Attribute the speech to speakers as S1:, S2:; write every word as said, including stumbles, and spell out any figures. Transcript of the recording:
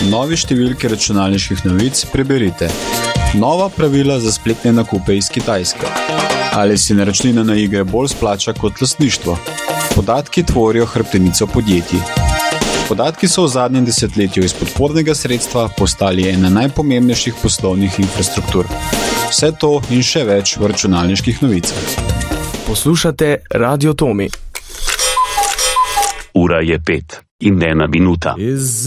S1: novi številki računalniških novic preberite. Nova pravila za spletne nakupe iz Kitajske. Ali si naročnina na igre bolj splača kot lastništvo? Podatki tvorijo hrbtenico podjetij. Podatki so v zadnjem desetletju iz podpornega sredstva postali ena najpomembnejših poslovnih infrastruktur. Vse to in še več v računalniških novicah.
S2: Poslušate Radio Tomi.
S3: Ura je pet in ena minuta.